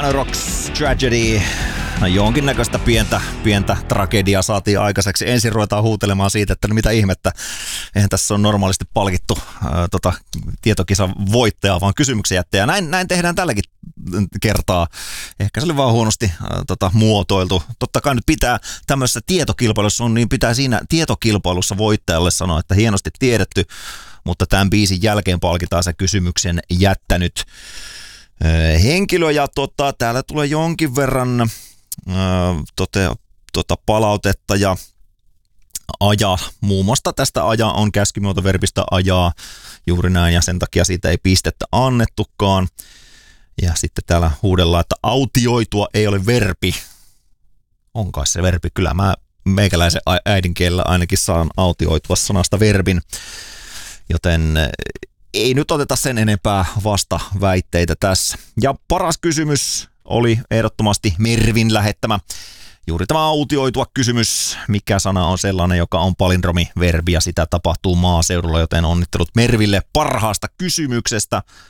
Piano Rocks Tragedy. No jonkinnäköistä pientä tragediaa saatiin aikaiseksi. Ensin ruvetaan huutelemaan siitä, että mitä ihmettä. Eihän tässä on normaalisti palkittu tietokisan voittajaa, vaan kysymyksen jättäjä. Näin tehdään tälläkin kertaa. Ehkä se oli vaan huonosti muotoiltu. Totta kai nyt pitää tämmöisessä tietokilpailussa niin pitää siinä tietokilpailussa voittajalle sanoa, että hienosti tiedetty, mutta tämän biisin jälkeen palkitaan se kysymyksen jättänyt henkilö. Ja täällä tulee jonkin verran palautetta ja aja. Muun muassa tästä aja on käskymuotoverbistä ajaa juuri näin ja sen takia siitä ei pistettä annettukaan. Ja sitten täällä huudellaan, että autioitua ei ole verbi. On kai se verbi. Kyllä mä meikäläisen äidinkielellä ainakin saan autioitua sanasta verbin. Joten ei nyt oteta sen enempää vastaväitteitä tässä. Ja paras kysymys oli ehdottomasti Mervin lähettämä. Juuri tämä autioitua kysymys. Mikä sana on sellainen, joka on palindromiverbi ja sitä tapahtuu maaseudulla, joten onnittelut Merville parhaasta kysymyksestä.